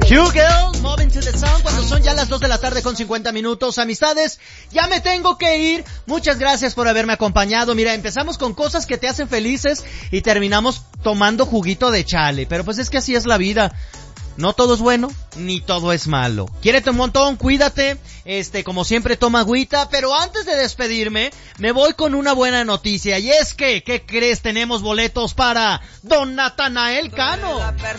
Hugel, Moving to the Sound, cuando son ya las 2 de la tarde con 50 minutos. Amistades, ya me tengo que ir. Muchas gracias por haberme acompañado. Mira, empezamos con cosas que te hacen felices y terminamos tomando juguito de chale. Pero pues es que así es la vida. No todo es bueno, ni todo es malo. Quiérete un montón, cuídate, como siempre toma agüita, pero antes de despedirme, me voy con una buena noticia, y es que, ¿qué crees? Tenemos boletos para Don Natanael Cano.